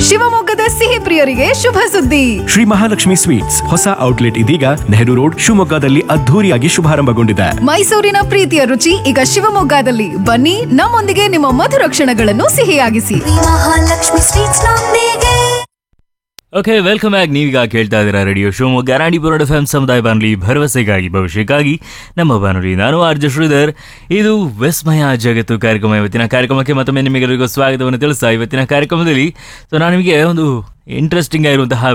ಶಿವಮೊಗ್ಗದ ಸಿಹಿ ಪ್ರಿಯರಿಗೆ ಶುಭ ಸುದ್ದಿ. ಶ್ರೀ ಮಹಾಲಕ್ಷ್ಮಿ ಸ್ವೀಟ್ಸ್ ಹೊಸ ಔಟ್ಲೆಟ್ ಇದೀಗ ನೆಹರು ರೋಡ್ ಶಿವಮೊಗ್ಗದಲ್ಲಿ ಅದ್ಧೂರಿಯಾಗಿ ಶುಭಾರಂಭಗೊಂಡಿದೆ. ಮೈಸೂರಿನ ಪ್ರೀತಿಯ ರುಚಿ ಈಗ ಶಿವಮೊಗ್ಗದಲ್ಲಿ. ಬನ್ನಿ, ನಮ್ಮೊಂದಿಗೆ ನಿಮ್ಮ ಮಧುರ ಕ್ಷಣಗಳನ್ನು ಸಿಹಿಯಾಗಿಸಿ. ಮಹಾಲಕ್ಷ್ಮಿ ಸ್ವೀಟ್ಸ್ ನೊಂದಿಗೆ. Okay, welcome back. ನೀವೀಗ ಕೇಳ್ತಾ ಇದ್ದೀರಾ ರೇಡಿಯೋ ಶಿವಮೊಗ್ಗ ರಾಣಿಪುರ FM ಸಮುದಾಯ ಬಾನುಲಿ, ಭರವಸೆಗಾಗಿ ಭವಿಷ್ಯಕ್ಕಾಗಿ ನಮ್ಮ ಬಾನುಲಿ. ನಾನು ಆರ್ಜೆ ಶ್ರೀಧರ್. ಇದು ವಿಸ್ಮಯ ಜಗತ್ತು ಕಾರ್ಯಕ್ರಮ. ಇವತ್ತಿನ ಕಾರ್ಯಕ್ರಮಕ್ಕೆ ಮತ್ತೊಮ್ಮೆ ನಿಮಗೆಲ್ಲರಿಗೂ ಸ್ವಾಗತವನ್ನು ತಿಳಿಸ್ತಾ, ಇವತ್ತಿನ ಕಾರ್ಯಕ್ರಮದಲ್ಲಿ ನಾನು ನಿಮಗೆ ಒಂದು ಇಂಟ್ರೆಸ್ಟಿಂಗ್ ಆಗಿರುವಂತಹ